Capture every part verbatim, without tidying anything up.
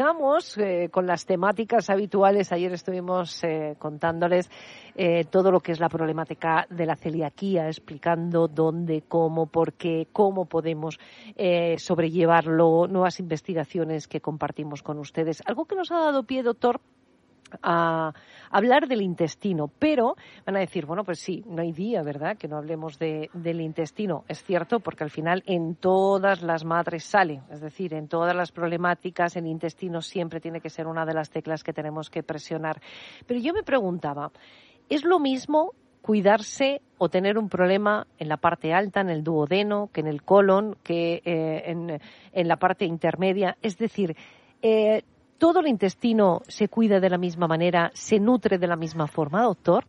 continuamos eh, con las temáticas habituales. Ayer estuvimos eh, contándoles eh, todo lo que es la problemática de la celiaquía, explicando dónde, cómo, por qué, cómo podemos eh, sobrellevarlo, nuevas investigaciones que compartimos con ustedes. Algo que nos ha dado pie, doctor, a hablar del intestino, pero van a decir, bueno, pues sí, no hay día, ¿verdad?, que no hablemos de, del intestino. Es cierto, porque al final en todas las madres sale, es decir, en todas las problemáticas el intestino siempre tiene que ser una de las teclas que tenemos que presionar. Pero yo me preguntaba, ¿es lo mismo cuidarse o tener un problema en la parte alta, en el duodeno, que en el colon, que eh, en, en la parte intermedia? Es decir, eh, ¿todo el intestino se cuida de la misma manera, se nutre de la misma forma, doctor?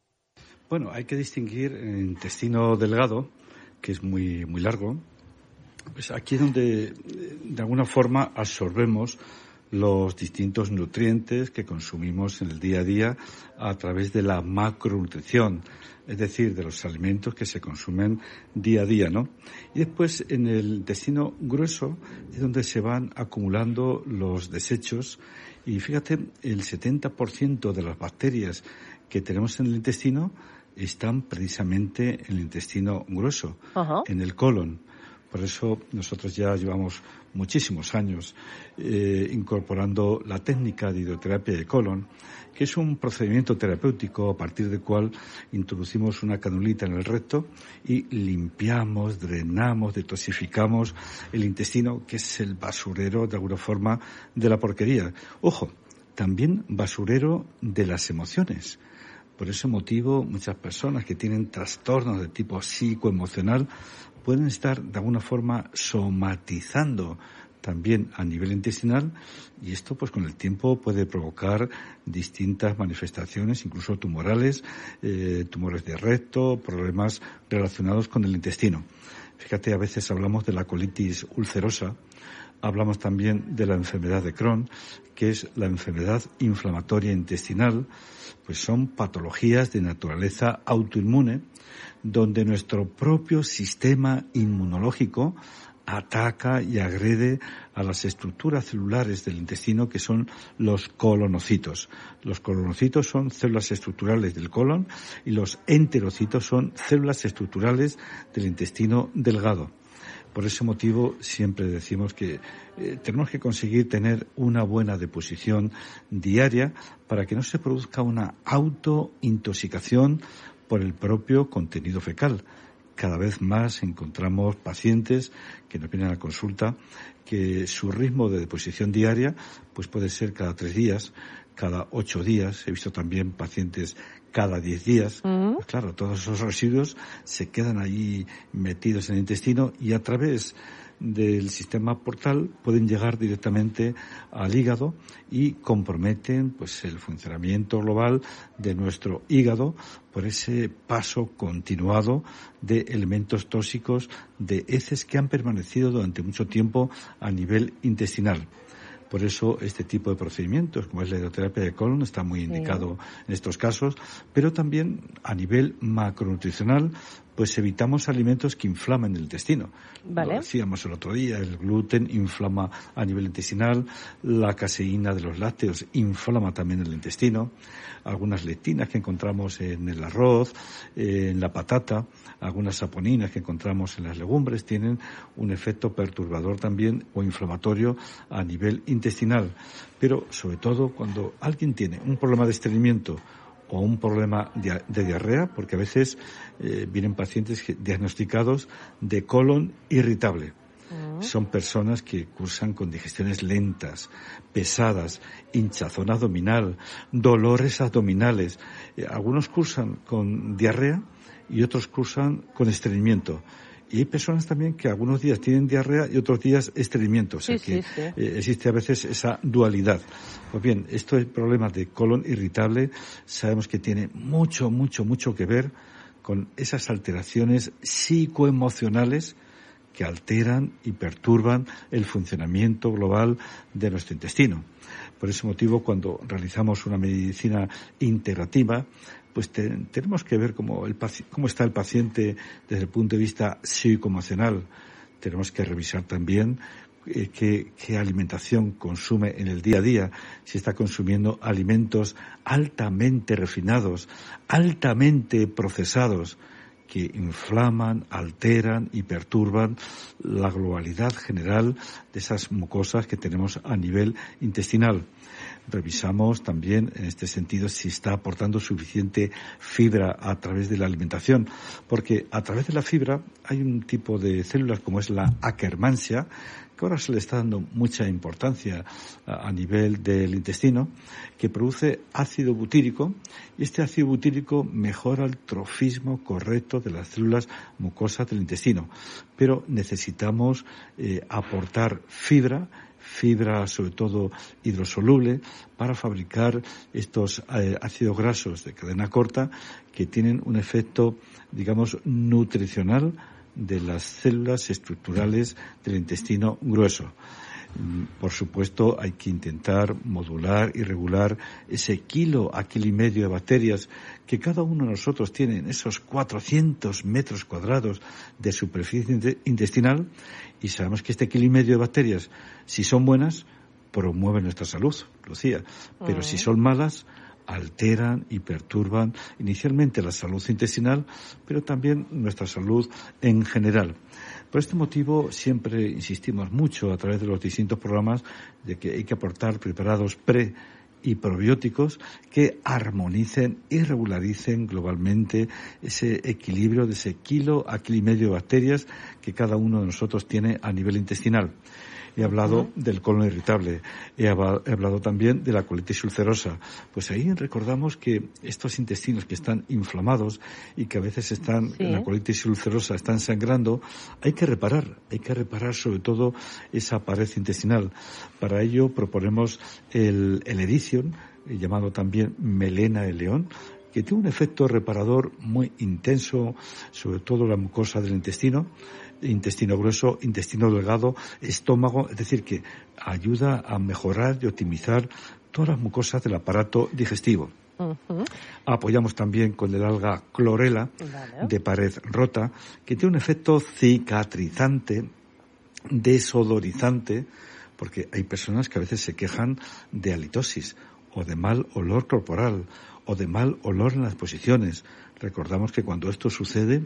Bueno, hay que distinguir el intestino delgado, que es muy, muy largo. Pues aquí es donde, de alguna forma, absorbemos los distintos nutrientes que consumimos en el día a día a través de la macronutrición, es decir, de los alimentos que se consumen día a día, ¿no? Y después en el intestino grueso es donde se van acumulando los desechos y fíjate, el setenta por ciento de las bacterias que tenemos en el intestino están precisamente en el intestino grueso, uh-huh. en el colon. Por eso nosotros ya llevamos muchísimos años eh, incorporando la técnica de hidroterapia de colon, que es un procedimiento terapéutico a partir del cual introducimos una canulita en el recto y limpiamos, drenamos, detoxificamos el intestino, que es el basurero, de alguna forma, de la porquería. Ojo, también basurero de las emociones. Por ese motivo, muchas personas que tienen trastornos de tipo psicoemocional pueden estar de alguna forma somatizando también a nivel intestinal, y esto pues con el tiempo puede provocar distintas manifestaciones, incluso tumorales, eh, tumores de recto, problemas relacionados con el intestino. Fíjate, a veces hablamos de la colitis ulcerosa, hablamos también de la enfermedad de Crohn, que es la enfermedad inflamatoria intestinal, pues son patologías de naturaleza autoinmune, donde nuestro propio sistema inmunológico ataca y agrede a las estructuras celulares del intestino, que son los colonocitos. Los colonocitos son células estructurales del colon y los enterocitos son células estructurales del intestino delgado. Por ese motivo siempre decimos que eh, tenemos que conseguir tener una buena deposición diaria para que no se produzca una autointoxicación por el propio contenido fecal. Cada vez más encontramos pacientes que nos vienen a la consulta que su ritmo de deposición diaria pues puede ser cada tres días, cada ocho días. He visto también pacientes cada diez días. Uh-huh. Pues claro, todos esos residuos se quedan ahí metidos en el intestino y a través del sistema portal pueden llegar directamente al hígado y comprometen pues el funcionamiento global de nuestro hígado por ese paso continuado de elementos tóxicos, de heces que han permanecido durante mucho tiempo a nivel intestinal. Por eso este tipo de procedimientos, como es la hidroterapia de colon, está muy indicado sí. en estos casos, pero también a nivel macronutricional, pues evitamos alimentos que inflamen el intestino. Vale. Lo decíamos el otro día, el gluten inflama a nivel intestinal, la caseína de los lácteos inflama también el intestino, algunas lectinas que encontramos en el arroz, en la patata, algunas saponinas que encontramos en las legumbres tienen un efecto perturbador también o inflamatorio a nivel intestinal. Pero sobre todo cuando alguien tiene un problema de estreñimiento o un problema de diarrea, porque a veces eh, vienen pacientes diagnosticados de colon irritable. Uh-huh. Son personas que cursan con digestiones lentas, pesadas, hinchazón abdominal, dolores abdominales. Eh, algunos cursan con diarrea y otros cursan con estreñimiento. Y hay personas también que algunos días tienen diarrea y otros días estreñimiento. O sea sí, que sí, sí. Eh, existe a veces esa dualidad. Pues bien, esto es problema de colon irritable. Sabemos que tiene mucho, mucho, mucho que ver con esas alteraciones psicoemocionales que alteran y perturban el funcionamiento global de nuestro intestino. Por ese motivo, cuando realizamos una medicina integrativa, pues te, tenemos que ver cómo, el, cómo está el paciente desde el punto de vista psicoemocional. Tenemos que revisar también eh, qué, qué alimentación consume en el día a día, si está consumiendo alimentos altamente refinados, altamente procesados, que inflaman, alteran y perturban la globalidad general de esas mucosas que tenemos a nivel intestinal. Revisamos también, en este sentido, si está aportando suficiente fibra a través de la alimentación, porque a través de la fibra hay un tipo de células como es la Akkermansia, que ahora se le está dando mucha importancia a, a nivel del intestino, que produce ácido butírico, y este ácido butírico mejora el trofismo correcto de las células mucosas del intestino. Pero necesitamos eh, aportar fibra, fibra sobre todo hidrosoluble, para fabricar estos eh, ácidos grasos de cadena corta que tienen un efecto, digamos, nutricional de las células estructurales del intestino grueso. Por supuesto, hay que intentar modular y regular ese kilo a kilo y medio de bacterias que cada uno de nosotros tiene en esos cuatrocientos metros cuadrados de superficie intestinal, y sabemos que este kilo y medio de bacterias, si son buenas, promueven nuestra salud, Lucía, pero uh-huh. si son malas, alteran y perturban inicialmente la salud intestinal, pero también nuestra salud en general. Por este motivo siempre insistimos mucho a través de los distintos programas de que hay que aportar preparados pre y probióticos que armonicen y regularicen globalmente ese equilibrio de ese kilo a kilo y medio de bacterias que cada uno de nosotros tiene a nivel intestinal. He hablado uh-huh. del colon irritable, he hablado también de la colitis ulcerosa. Pues ahí recordamos que estos intestinos que están inflamados y que a veces están, sí. en la colitis ulcerosa, están sangrando, hay que reparar, hay que reparar sobre todo esa pared intestinal. Para ello proponemos el, el Edition, llamado también melena de león, que tiene un efecto reparador muy intenso, sobre todo la mucosa del intestino, intestino grueso, intestino delgado, estómago, es decir, que ayuda a mejorar y optimizar todas las mucosas del aparato digestivo. Uh-huh. Apoyamos también con el alga clorela, vale. de pared rota, que tiene un efecto cicatrizante, desodorizante, porque hay personas que a veces se quejan de halitosis o de mal olor corporal o de mal olor en las posiciones. Recordamos que cuando esto sucede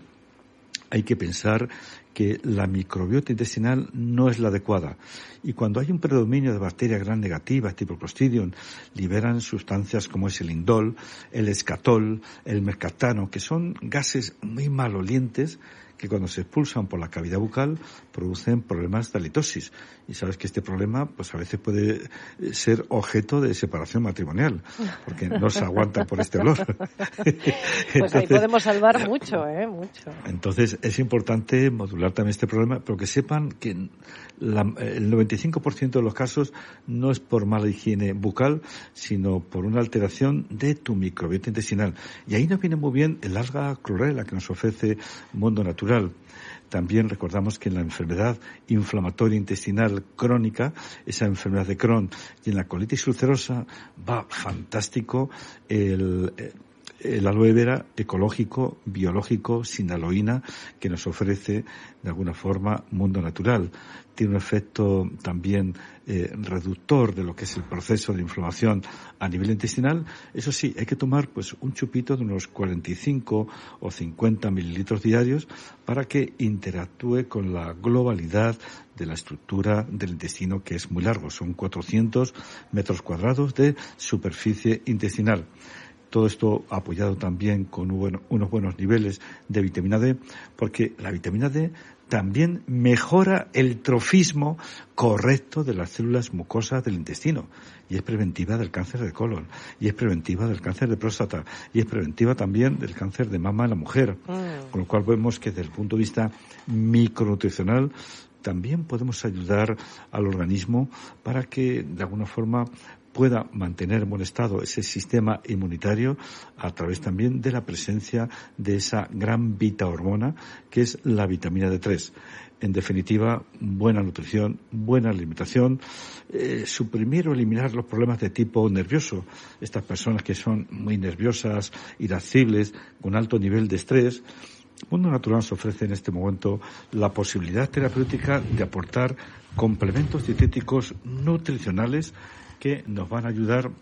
hay que pensar que la microbiota intestinal no es la adecuada. Y cuando hay un predominio de bacterias gram negativas tipo Clostridium, liberan sustancias como es el indol, el escatol, el mercaptano, que son gases muy malolientes que cuando se expulsan por la cavidad bucal producen problemas de halitosis. Y sabes que este problema pues a veces puede ser objeto de separación matrimonial, porque no se aguantan por este olor. Pues entonces, ahí podemos salvar mucho, ¿eh? Mucho. Entonces es importante modular también este problema, pero que sepan que la, el noventa y cinco por ciento de los casos no es por mala higiene bucal, sino por una alteración de tu microbiota intestinal. Y ahí nos viene muy bien el alga clorela que nos ofrece Mundo Natural. También recordamos que en la enfermedad inflamatoria intestinal crónica, esa enfermedad de Crohn, y en la colitis ulcerosa va fantástico el, el aloe vera ecológico, biológico, sin aloína, que nos ofrece de alguna forma Mundo Natural. Tiene un efecto también eh, reductor de lo que es el proceso de inflamación a nivel intestinal. Eso sí, hay que tomar pues un chupito de unos cuarenta y cinco o cincuenta mililitros diarios para que interactúe con la globalidad de la estructura del intestino, que es muy largo. Son cuatrocientos metros cuadrados de superficie intestinal. Todo esto apoyado también con unos buenos niveles de vitamina D, porque la vitamina D también mejora el trofismo correcto de las células mucosas del intestino, y es preventiva del cáncer de colon, y es preventiva del cáncer de próstata, y es preventiva también del cáncer de mama en la mujer. Mm. Con lo cual vemos que desde el punto de vista micronutricional también podemos ayudar al organismo para que de alguna forma pueda mantener en buen estado ese sistema inmunitario a través también de la presencia de esa gran beta hormona que es la vitamina D tres. En definitiva, buena nutrición, buena alimentación, eh, suprimir o eliminar los problemas de tipo nervioso. Estas personas que son muy nerviosas, irascibles, con alto nivel de estrés, Mundo Natural nos ofrece en este momento la posibilidad terapéutica de aportar complementos dietéticos nutricionales que nos van a ayudar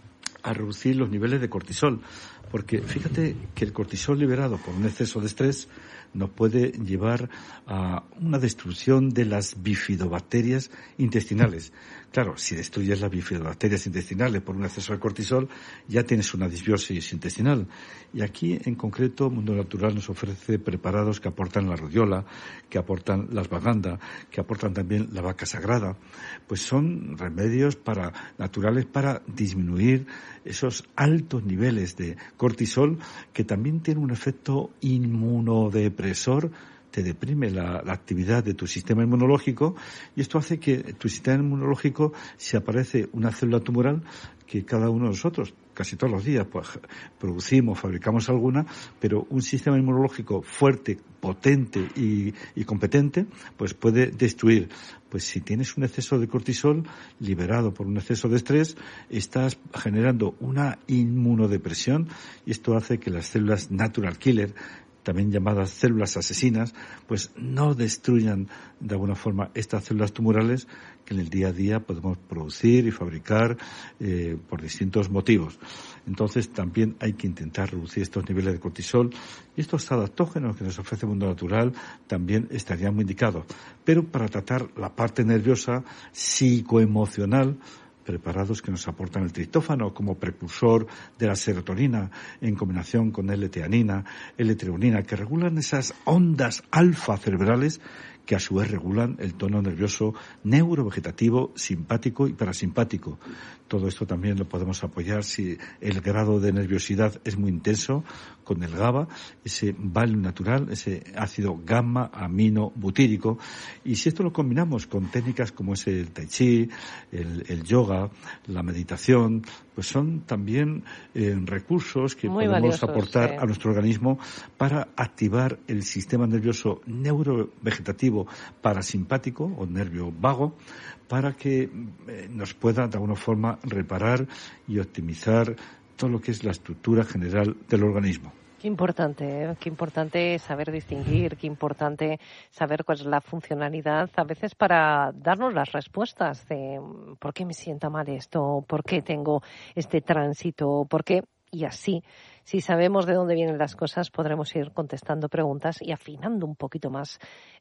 a reducir los niveles de cortisol, porque fíjate que el cortisol liberado por un exceso de estrés nos puede llevar a una destrucción de las bifidobacterias intestinales. Claro, si destruyes las bifidobacterias intestinales por un exceso de cortisol, ya tienes una disbiosis intestinal. Y aquí, en concreto, Mundo Natural nos ofrece preparados que aportan la rodiola, que aportan la ashwagandha, que aportan también la vaca sagrada. Pues son remedios para, naturales para disminuir esos altos niveles de cortisol, que también tienen un efecto inmunodepresor. Te deprime la, la actividad de tu sistema inmunológico, y esto hace que tu sistema inmunológico, si aparece una célula tumoral, que cada uno de nosotros, casi todos los días, pues producimos, fabricamos alguna, pero un sistema inmunológico fuerte, potente y, y competente, pues puede destruir. Pues si tienes un exceso de cortisol liberado por un exceso de estrés, estás generando una inmunodepresión, y esto hace que las células natural killer, también llamadas células asesinas, pues no destruyan de alguna forma estas células tumorales que en el día a día podemos producir y fabricar eh, por distintos motivos. Entonces también hay que intentar reducir estos niveles de cortisol, y estos adaptógenos que nos ofrece el Mundo Natural también estarían muy indicados. Pero para tratar la parte nerviosa, psicoemocional, preparados que nos aportan el triptófano como precursor de la serotonina en combinación con L-teanina, L-treonina, que regulan esas ondas alfa cerebrales que a su vez regulan el tono nervioso neurovegetativo, simpático y parasimpático. Todo esto también lo podemos apoyar si el grado de nerviosidad es muy intenso con el GABA, ese Valium natural, ese ácido gamma amino butírico. Y si esto lo combinamos con técnicas como es el tai chi, el, el yoga, la meditación, pues son también eh, recursos que muy podemos valiosos, aportar sí. a nuestro organismo para activar el sistema nervioso neurovegetativo parasimpático o nervio vago, para que eh, nos pueda de alguna forma reparar y optimizar todo lo que es la estructura general del organismo. Qué importante, ¿eh? Qué importante saber distinguir, qué importante saber cuál es la funcionalidad, a veces para darnos las respuestas de por qué me sienta mal esto, por qué tengo este tránsito, por qué, y así, si sabemos de dónde vienen las cosas, podremos ir contestando preguntas y afinando un poquito más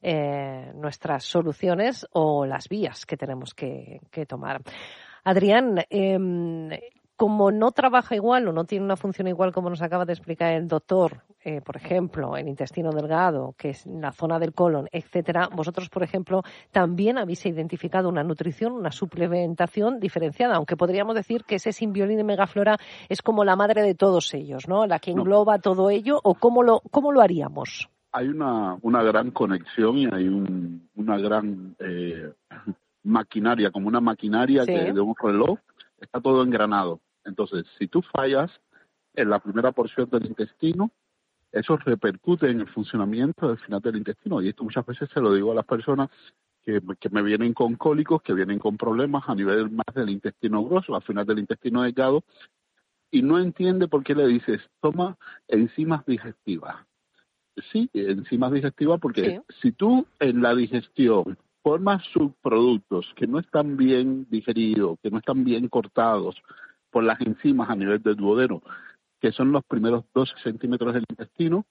eh, nuestras soluciones o las vías que tenemos que, que tomar. Adrián, eh, como no trabaja igual o no tiene una función igual como nos acaba de explicar el doctor, eh, por ejemplo, el intestino delgado, que es la zona del colon, etcétera, vosotros, por ejemplo, también habéis identificado una nutrición, una suplementación diferenciada, aunque podríamos decir que ese Symbiolin y Megaflora es como la madre de todos ellos, ¿no? La que engloba no. todo ello, ¿o cómo lo, cómo lo haríamos? Hay una, una gran conexión y hay un, una gran eh, maquinaria, como una maquinaria sí. que de un reloj, está todo engranado. Entonces, si tú fallas en la primera porción del intestino, eso repercute en el funcionamiento del final del intestino. Y esto muchas veces se lo digo a las personas que, que me vienen con cólicos, que vienen con problemas a nivel más del intestino grueso, al final del intestino delgado, y no entiende por qué le dices, toma enzimas digestivas. Sí, enzimas digestivas porque sí. si tú en la digestión formas subproductos que no están bien digeridos, que no están bien cortados por las enzimas a nivel del duodeno, que son los primeros doce centímetros del intestino,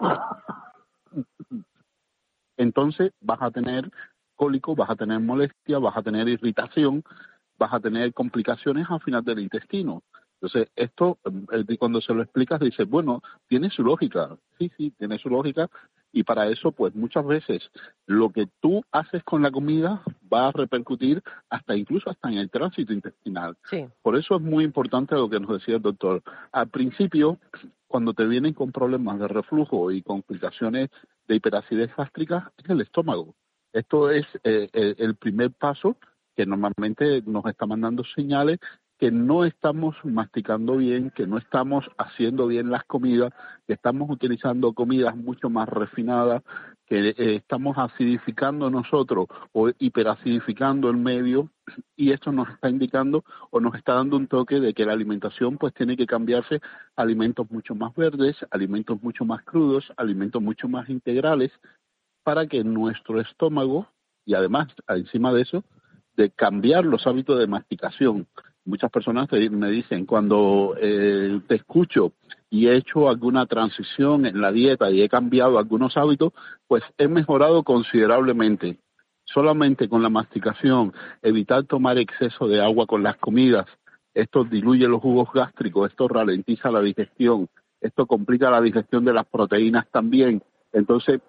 entonces vas a tener cólico, vas a tener molestia, vas a tener irritación, vas a tener complicaciones al final del intestino. Entonces, esto, cuando se lo explicas, dices, bueno, tiene su lógica. Sí, sí, tiene su lógica. Y para eso, pues muchas veces lo que tú haces con la comida va a repercutir hasta incluso hasta en el tránsito intestinal. Sí. Por eso es muy importante lo que nos decía el doctor. Al principio, cuando te vienen con problemas de reflujo y complicaciones de hiperacidez gástrica, es el estómago. Esto es eh, el primer paso que normalmente nos está mandando señales que no estamos masticando bien, que no estamos haciendo bien las comidas, que estamos utilizando comidas mucho más refinadas, que eh, estamos acidificando nosotros o hiperacidificando el medio, y esto nos está indicando o nos está dando un toque de que la alimentación pues tiene que cambiarse a alimentos mucho más verdes, alimentos mucho más crudos, alimentos mucho más integrales, para que nuestro estómago, y además encima de eso, de cambiar los hábitos de masticación. Muchas personas me dicen, cuando eh, te escucho y he hecho alguna transición en la dieta y he cambiado algunos hábitos, pues he mejorado considerablemente. Solamente con la masticación, evitar tomar exceso de agua con las comidas, esto diluye los jugos gástricos, esto ralentiza la digestión, esto complica la digestión de las proteínas también. Entonces,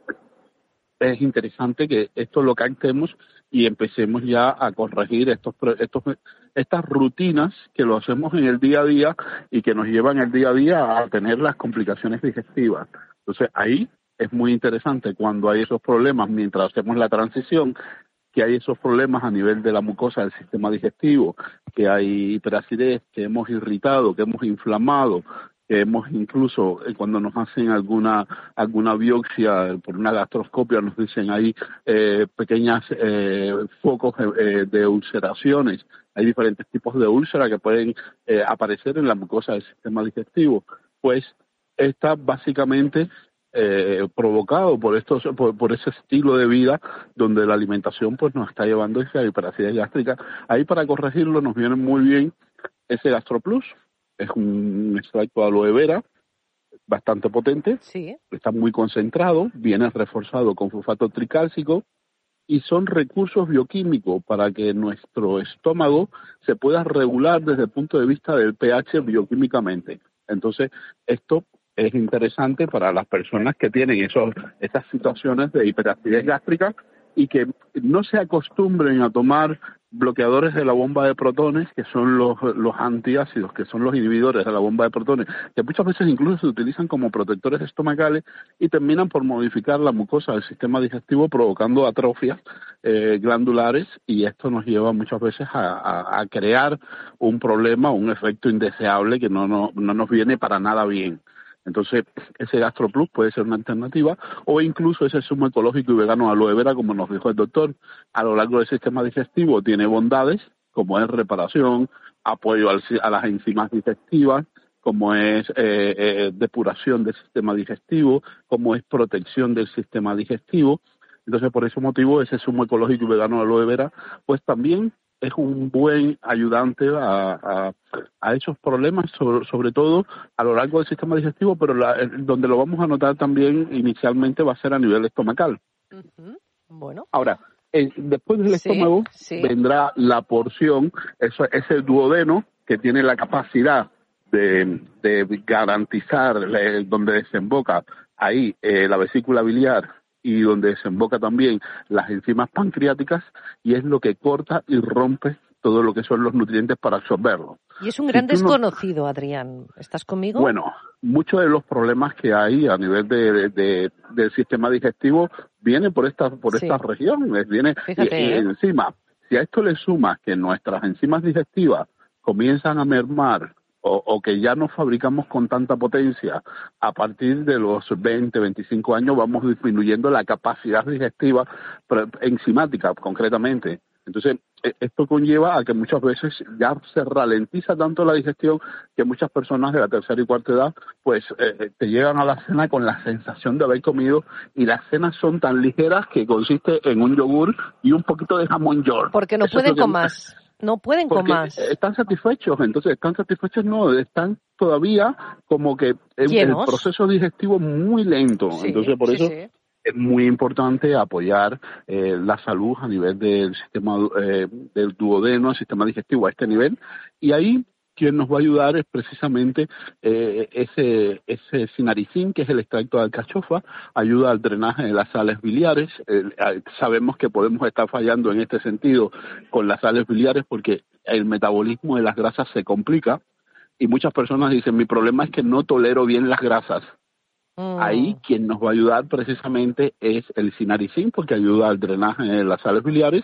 es interesante que esto lo captemos y empecemos ya a corregir estos, estos estas rutinas que lo hacemos en el día a día y que nos llevan el día a día a tener las complicaciones digestivas. Entonces, ahí es muy interesante cuando hay esos problemas mientras hacemos la transición, que hay esos problemas a nivel de la mucosa del sistema digestivo, que hay hiperacidez, que hemos irritado, que hemos inflamado, que hemos incluso eh, cuando nos hacen alguna alguna biopsia por una gastroscopia nos dicen ahí eh, pequeñas eh, focos eh, de ulceraciones. Hay diferentes tipos de úlcera que pueden eh, aparecer en la mucosa del sistema digestivo. Pues está básicamente eh, provocado por estos por, por ese estilo de vida donde la alimentación pues nos está llevando a esa hiperacidez gástrica. Ahí para corregirlo nos viene muy bien ese GastroPlus. Es un extracto de aloe vera bastante potente, sí. Está muy concentrado, viene reforzado con fosfato tricálcico y son recursos bioquímicos para que nuestro estómago se pueda regular desde el punto de vista del pH bioquímicamente. Entonces, esto es interesante para las personas que tienen esos, esas situaciones de hiperacidez gástrica y que no se acostumbren a tomar bloqueadores de la bomba de protones, que son los, los antiácidos, que son los inhibidores de la bomba de protones, que muchas veces incluso se utilizan como protectores estomacales y terminan por modificar la mucosa del sistema digestivo, provocando atrofias eh, glandulares, y esto nos lleva muchas veces a, a, a crear un problema, un efecto indeseable que no, no, no nos viene para nada bien. Entonces, ese GastroPlus puede ser una alternativa, o incluso ese zumo ecológico y vegano de aloe vera, como nos dijo el doctor, a lo largo del sistema digestivo tiene bondades, como es reparación, apoyo al, a las enzimas digestivas, como es eh, eh, depuración del sistema digestivo, como es protección del sistema digestivo. Entonces, por ese motivo, ese zumo ecológico y vegano de aloe vera, pues también es un buen ayudante a, a, a esos problemas, sobre, sobre todo a lo largo del sistema digestivo, pero la, donde lo vamos a notar también inicialmente va a ser a nivel estomacal. Uh-huh. Bueno. Ahora, eh, después del sí, estómago sí. vendrá la porción, eso es el duodeno, que tiene la capacidad de, de garantizar eh, donde desemboca ahí eh, la vesícula biliar, y donde desemboca también las enzimas pancreáticas, y es lo que corta y rompe todo lo que son los nutrientes para absorberlo. Y es un gran si desconocido, no... Adrián. ¿Estás conmigo? Bueno, muchos de los problemas que hay a nivel de, de, de del sistema digestivo vienen por esta por sí. estas regiones. Viene, Fíjate, y, y ¿eh? encima, si a esto le sumas que nuestras enzimas digestivas comienzan a mermar, O, o que ya no fabricamos con tanta potencia, a partir de los veinte, veinticinco años vamos disminuyendo la capacidad digestiva enzimática concretamente. Entonces, esto conlleva a que muchas veces ya se ralentiza tanto la digestión que muchas personas de la tercera y cuarta edad pues eh, te llegan a la cena con la sensación de haber comido, y las cenas son tan ligeras que consiste en un yogur y un poquito de jamón york. Porque no Eso pueden es lo con que... más. No pueden Porque con más. Están satisfechos, entonces están satisfechos, no, están todavía como que el, el proceso digestivo es muy lento. Sí, entonces por sí, eso sí. es muy importante apoyar eh, la salud a nivel del sistema eh, del duodeno, el sistema digestivo a este nivel, y ahí quien nos va a ayudar es precisamente eh, ese ese sinaricin, que es el extracto de alcachofa, ayuda al drenaje de las sales biliares. Eh, sabemos que podemos estar fallando en este sentido con las sales biliares porque el metabolismo de las grasas se complica, y muchas personas dicen, mi problema es que no tolero bien las grasas. Mm. Ahí quien nos va a ayudar precisamente es el sinaricin, porque ayuda al drenaje de las sales biliares.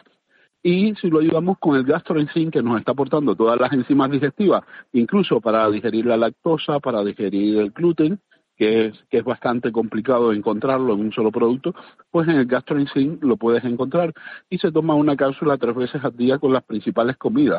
Y si lo ayudamos con el gastroenzim, que nos está aportando todas las enzimas digestivas, incluso para digerir la lactosa, para digerir el gluten, que es, que es bastante complicado encontrarlo en un solo producto, pues en el GastroInstinct lo puedes encontrar y se toma una cápsula tres veces al día con las principales comidas.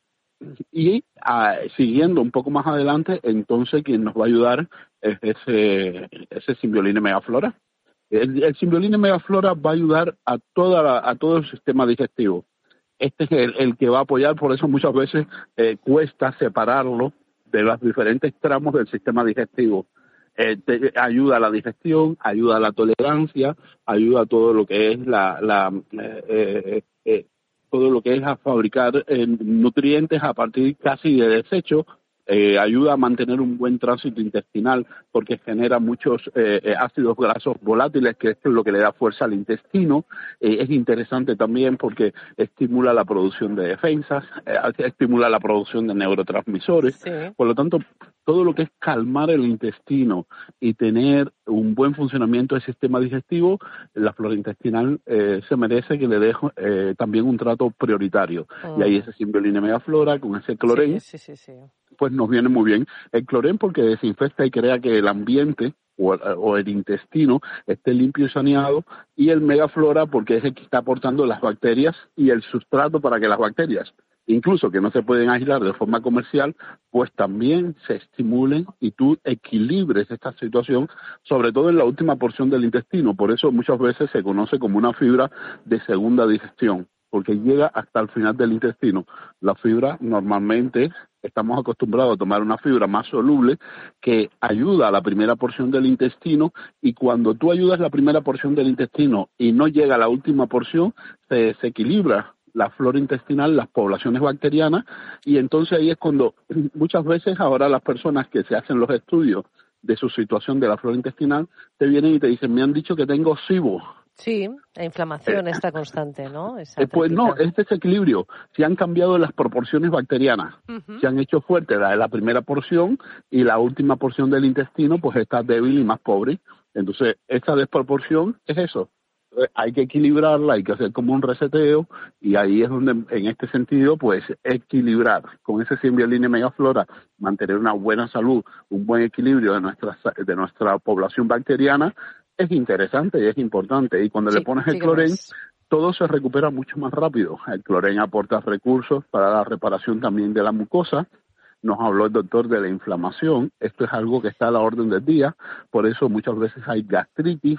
Y ah, siguiendo un poco más adelante, entonces quien nos va a ayudar es ese, ese Symbioline Megaflora. El, el Symbioline Megaflora va a ayudar a toda la, a todo el sistema digestivo. Este es el, el que va a apoyar, por eso muchas veces eh, cuesta separarlo de los diferentes tramos del sistema digestivo. Eh, te, ayuda a la digestión, ayuda a la tolerancia, ayuda a todo lo que es la, la eh, eh, eh, todo lo que es a fabricar eh, nutrientes a partir casi de desechos, eh, ayuda a mantener un buen tránsito intestinal porque genera muchos eh, ácidos grasos volátiles, que es lo que le da fuerza al intestino. Eh, es interesante también porque estimula la producción de defensas, eh, estimula la producción de neurotransmisores. Sí. Por lo tanto, todo lo que es calmar el intestino y tener un buen funcionamiento del sistema digestivo, la flora intestinal eh, se merece que le deje eh, también un trato prioritario. Oh. Y ahí ese Symbioline Megaflora con ese clorén, sí, sí, sí, sí. pues nos viene muy bien. El clorén porque desinfecta y crea que el ambiente o, o el intestino esté limpio y saneado, y el Megaflora porque es el que está aportando las bacterias y el sustrato para que las bacterias, incluso que no se pueden aislar de forma comercial, pues también se estimulen y tú equilibres esta situación, sobre todo en la última porción del intestino. Por eso muchas veces se conoce como una fibra de segunda digestión, porque llega hasta el final del intestino. La fibra normalmente estamos acostumbrados a tomar una fibra más soluble que ayuda a la primera porción del intestino, y cuando tú ayudas la primera porción del intestino y no llega a la última porción, se desequilibra la flora intestinal, las poblaciones bacterianas, y entonces ahí es cuando muchas veces ahora las personas que se hacen los estudios de su situación de la flora intestinal te vienen y te dicen, me han dicho que tengo SIBO. Sí, la inflamación eh, está constante, ¿no? Esa eh, pues no, es desequilibrio. Se han cambiado las proporciones bacterianas, uh-huh. se han hecho fuerte la, la primera porción y la última porción del intestino pues está débil y más pobre. Entonces, esta desproporción es eso. Hay que equilibrarla, hay que hacer como un reseteo, y ahí es donde, en este sentido, pues equilibrar con ese Symbioline Megaflora, mantener una buena salud, un buen equilibrio de nuestra de nuestra población bacteriana, es interesante y es importante. Y cuando sí, le pones el clorén, todo se recupera mucho más rápido. El clorén aporta recursos para la reparación también de la mucosa. Nos habló el doctor de la inflamación. Esto es algo que está a la orden del día. Por eso muchas veces hay gastritis,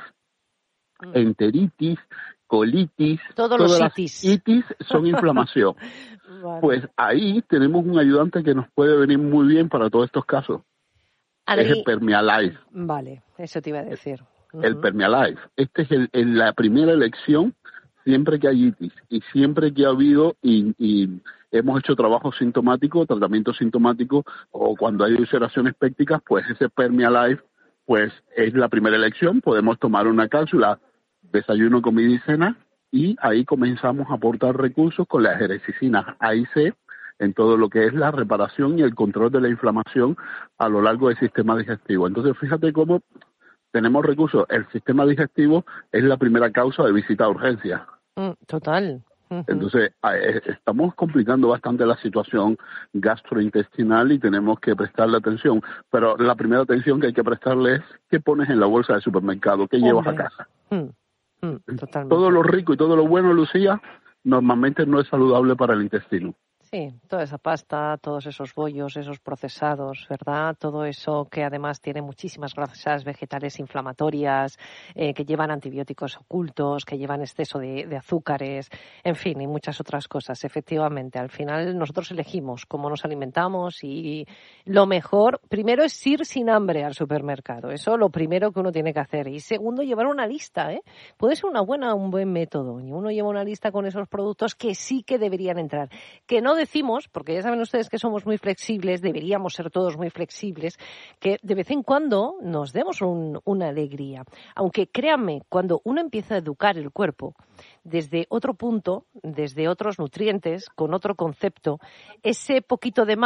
enteritis, colitis, todos todas los las itis. itis son inflamación. Vale. Pues ahí tenemos un ayudante que nos puede venir muy bien para todos estos casos. Adri... Es el Permialife. Vale, eso te iba a decir. Uh-huh. El Permialife. Este es el, el, la primera elección siempre que hay itis y siempre que ha habido y, y hemos hecho trabajo sintomático, tratamiento sintomático, o cuando hay ulceraciones pépticas, pues ese Permialife pues es la primera elección. Podemos tomar una cápsula, desayuno, comida y cena, y ahí comenzamos a aportar recursos con las erecicinas A y C en todo lo que es la reparación y el control de la inflamación a lo largo del sistema digestivo. Entonces, fíjate cómo tenemos recursos. El sistema digestivo es la primera causa de visita a urgencias. Mm, total. Uh-huh. Entonces, estamos complicando bastante la situación gastrointestinal y tenemos que prestarle atención. Pero la primera atención que hay que prestarle es qué pones en la bolsa del supermercado, qué Hombre. llevas a casa. Mm, mm, totalmente. Todo lo rico y todo lo bueno, Lucía, normalmente no es saludable para el intestino. Sí, toda esa pasta, todos esos bollos, esos procesados, ¿verdad? Todo eso que además tiene muchísimas grasas vegetales inflamatorias, eh, que llevan antibióticos ocultos, que llevan exceso de, de azúcares, en fin, y muchas otras cosas. Efectivamente, al final nosotros elegimos cómo nos alimentamos, y lo mejor, primero, es ir sin hambre al supermercado. Eso lo primero que uno tiene que hacer. Y segundo, llevar una lista, ¿eh? Puede ser una buena, un buen método. Y uno lleva una lista con esos productos que sí que deberían entrar, que no decimos, porque ya saben ustedes que somos muy flexibles, deberíamos ser todos muy flexibles, que de vez en cuando nos demos un, una alegría. Aunque créanme, cuando uno empieza a educar el cuerpo desde otro punto, desde otros nutrientes, con otro concepto, ese poquito de más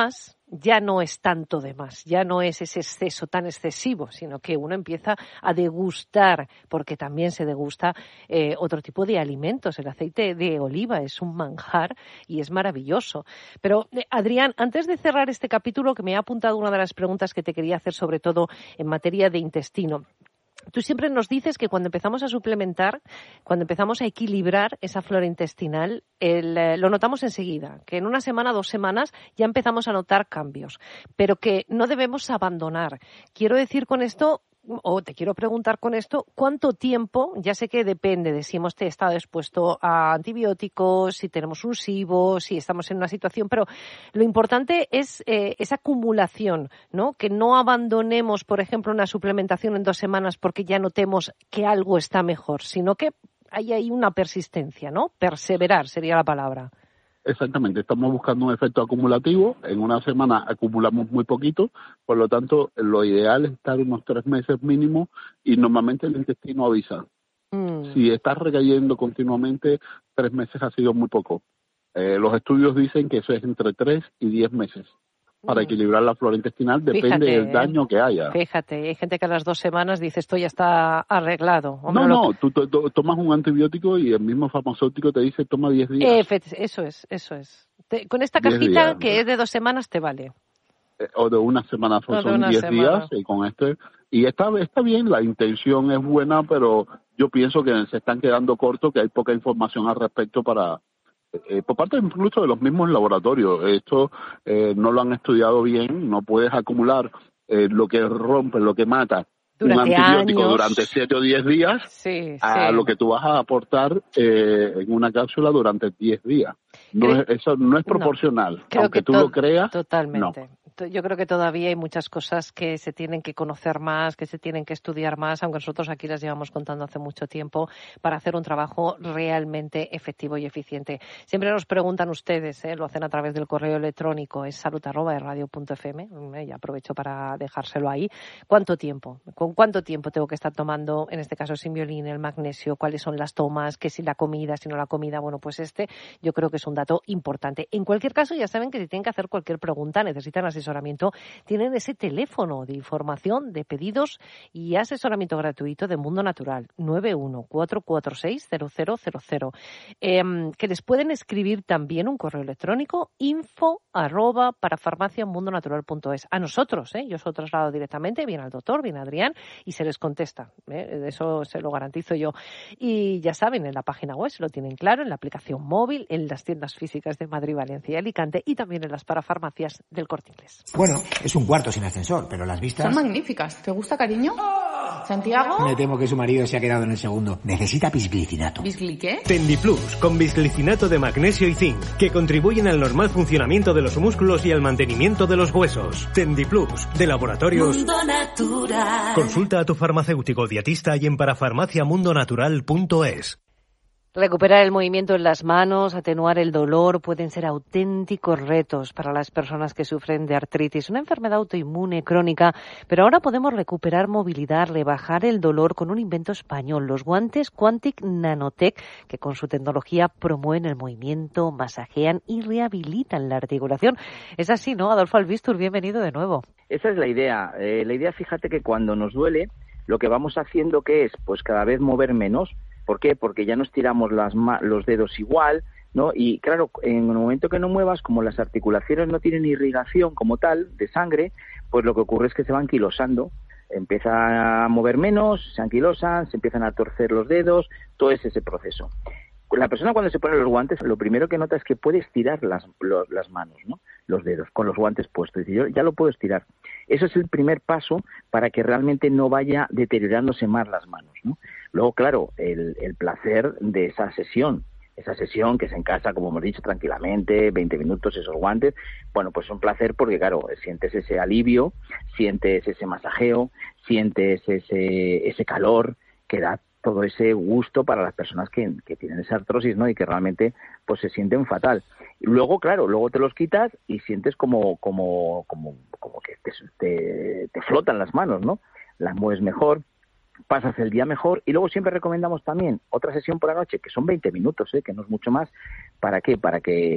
ya no es tanto de más, ya no es ese exceso tan excesivo, sino que uno empieza a degustar, porque también se degusta eh, otro tipo de alimentos. El aceite de oliva es un manjar y es maravilloso. Pero, eh, Adrián, antes de cerrar este capítulo, que me ha apuntado una de las preguntas que te quería hacer, sobre todo en materia de intestino. Tú siempre nos dices que cuando empezamos a suplementar, cuando empezamos a equilibrar esa flora intestinal, el, eh, lo notamos enseguida, que en una semana, dos semanas ya empezamos a notar cambios, pero que no debemos abandonar. Quiero decir con esto, o te quiero preguntar con esto, ¿cuánto tiempo? Ya sé que depende de si hemos estado expuesto a antibióticos, si tenemos un SIBO, si estamos en una situación, pero lo importante es eh, esa acumulación, ¿no? Que no abandonemos, por ejemplo, una suplementación en dos semanas porque ya notemos que algo está mejor, sino que hay ahí una persistencia, ¿no? Perseverar sería la palabra. Exactamente, estamos buscando un efecto acumulativo. En una semana acumulamos muy poquito, por lo tanto, lo ideal es estar unos tres meses mínimo y normalmente el intestino avisa. Mm. Si estás recayendo continuamente, tres meses ha sido muy poco. Eh, los estudios dicen que eso es entre tres y diez meses. Para equilibrar la flora intestinal depende fíjate, del daño que haya. Fíjate, hay gente que a las dos semanas dice esto ya está arreglado. Hombre, no, no, lo... tú, tú, tú tomas un antibiótico y el mismo farmacéutico te dice toma diez días. Eh, eso es, eso es. Te, con esta cajita días, que ¿no? es de dos semanas te vale. Eh, o de una semana, pues son diez días y con este... Y está, está bien, la intención es buena, pero yo pienso que se están quedando cortos, que hay poca información al respecto para... Eh, por parte incluso de los mismos laboratorios. Esto eh, no lo han estudiado bien, no puedes acumular eh, lo que rompe, lo que mata durante un antibiótico años. Durante siete o diez días sí, a sí. lo que tú vas a aportar eh, en una cápsula durante diez días. No es, eso no es proporcional, no, aunque que tú to- lo creas. Totalmente. No. Yo creo que todavía hay muchas cosas que se tienen que conocer más, que se tienen que estudiar más, aunque nosotros aquí las llevamos contando hace mucho tiempo, para hacer un trabajo realmente efectivo y eficiente. Siempre nos preguntan ustedes, ¿eh? Lo hacen a través del correo electrónico, es salud arroba radio punto f m, eh, y aprovecho para dejárselo ahí. ¿Cuánto tiempo? ¿Con cuánto tiempo tengo que estar tomando, en este caso, Symbiolin, el magnesio? ¿Cuáles son las tomas? ¿Qué si la comida, si no la comida? Bueno, pues este yo creo que es un dato importante. En cualquier caso, ya saben que si tienen que hacer cualquier pregunta, necesitan asesoramiento, tienen ese teléfono de información, de pedidos y asesoramiento gratuito de Mundo Natural, nueve uno cuatro cuatro seis cero cero cero cero. Eh, que les pueden escribir también un correo electrónico, info arroba parafarmaciamundonatural punto es. A nosotros, ¿eh? Yo os lo traslado directamente, viene al doctor, viene Adrián y se les contesta. ¿eh? Eso se lo garantizo yo. Y ya saben, en la página web se lo tienen claro, en la aplicación móvil, en las tiendas físicas de Madrid, Valencia y Alicante y también en las parafarmacias del Corte Inglés. Bueno, es un cuarto sin ascensor, pero las vistas... Son magníficas. ¿Te gusta, cariño? ¿Santiago? Me temo que su marido se ha quedado en el segundo. Necesita bisglicinato. ¿Bisgli qué? Tendiplus, con bisglicinato de magnesio y zinc, que contribuyen al normal funcionamiento de los músculos y al mantenimiento de los huesos. Tendiplus, de Laboratorios Mundo Natural. Consulta a tu farmacéutico dietista y en parafarmacia mundo natural punto es. Recuperar el movimiento en las manos, atenuar el dolor, pueden ser auténticos retos para las personas que sufren de artritis, una enfermedad autoinmune crónica, pero ahora podemos recuperar movilidad, rebajar el dolor con un invento español, los guantes Quantic Nanotech, que con su tecnología promueven el movimiento, masajean y rehabilitan la articulación. Es así, ¿no? Adolfo Albistur, bienvenido de nuevo. Esa es la idea. Eh, la idea, fíjate que cuando nos duele, lo que vamos haciendo que es, pues cada vez mover menos. ¿Por qué? Porque ya no estiramos las ma- los dedos igual, ¿no? Y claro, en el momento que no muevas, como las articulaciones no tienen irrigación como tal de sangre, pues lo que ocurre es que se van anquilosando. Empieza a mover menos, se anquilosan, se empiezan a torcer los dedos, todo es ese proceso. La persona cuando se pone los guantes, lo primero que nota es que puede estirar las, los, las manos, ¿no? Los dedos, con los guantes puestos. Dice, yo ya lo puedo estirar. Eso es el primer paso para que realmente no vaya deteriorándose más las manos, ¿no? Luego, claro, el, el placer de esa sesión, esa sesión que es en casa, como hemos dicho, tranquilamente, veinte minutos, esos guantes, bueno, pues es un placer porque, claro, sientes ese alivio, sientes ese masajeo, sientes ese, ese calor que da todo ese gusto para las personas que, que tienen esa artrosis, ¿no? Y que realmente pues se sienten fatal. Y luego, claro, luego te los quitas y sientes como como como como que te, te, te flotan las manos, ¿no? Las mueves mejor, pasas el día mejor y luego siempre recomendamos también otra sesión por la noche, que son veinte minutos, ¿eh? Que no es mucho más. ¿Para qué? Para que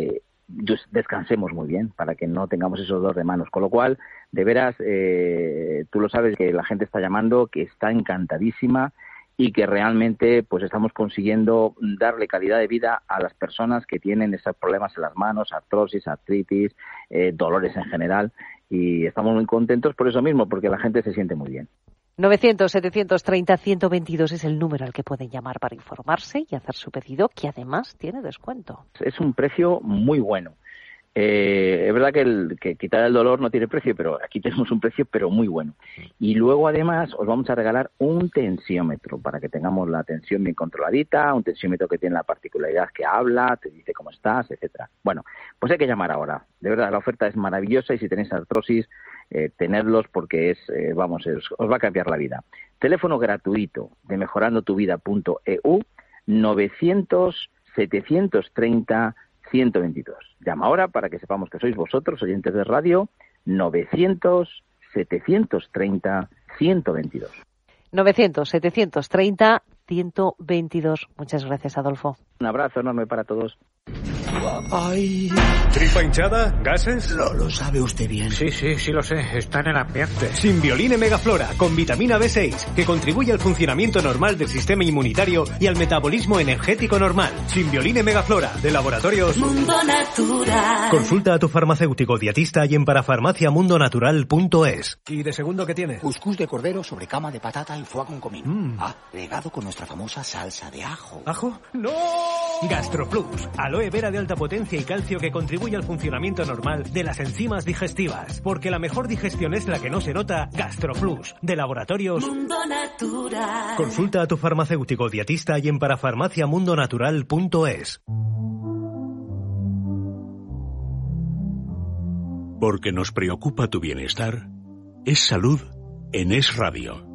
descansemos muy bien, para que no tengamos esos dolores de manos. Con lo cual, de veras, eh, tú lo sabes que la gente está llamando, que está encantadísima y que realmente pues estamos consiguiendo darle calidad de vida a las personas que tienen esos problemas en las manos, artrosis, artritis, eh, dolores en general, y estamos muy contentos por eso mismo, porque la gente se siente muy bien. novecientos, setecientos treinta, ciento veintidós es el número al que pueden llamar para informarse y hacer su pedido, que además tiene descuento. Es un precio muy bueno. Eh, es verdad que, el, que quitar el dolor no tiene precio, pero aquí tenemos un precio pero muy bueno. Y luego además os vamos a regalar un tensiómetro para que tengamos la tensión bien controladita, un tensiómetro que tiene la particularidad que habla, te dice cómo estás, etcétera. Bueno, pues hay que llamar ahora. De verdad, la oferta es maravillosa y si tenéis artrosis, eh, tenerlos porque es, eh, vamos, es, os va a cambiar la vida. Teléfono gratuito de mejorando tu vida punto e u, novecientos, setecientos treinta, ciento veintidós. Llama ahora para que sepamos que sois vosotros, oyentes de radio, novecientos, setecientos treinta, ciento veintidós. novecientos, setecientos treinta, ciento veintidós. Muchas gracias, Adolfo. Un abrazo enorme para todos. Ay. ¿Tripa hinchada? ¿Gases? Lo, lo sabe usted bien. Sí, sí, sí lo sé. Está en el ambiente. Simbioline Megaflora, con vitamina B seis, que contribuye al funcionamiento normal del sistema inmunitario y al metabolismo energético normal. Simbioline Megaflora, de Laboratorios Mundo Natural. Consulta a tu farmacéutico dietista y en parafarmacia mundo natural punto es. ¿Y de segundo qué tiene? Cuscús de cordero sobre cama de patata y foie con comino. Mm. Ah, regado con nuestra famosa salsa de ajo. ¿Ajo? ¡No! GastroPlus, aloe vera de alta potencia y calcio que contribuye al funcionamiento normal de las enzimas digestivas. Porque la mejor digestión es la que no se nota. GastroPlus, de Laboratorios Mundo Natural. Consulta a tu farmacéutico dietista y en parafarmacia mundo natural punto es. Porque nos preocupa tu bienestar, es salud en Es Radio.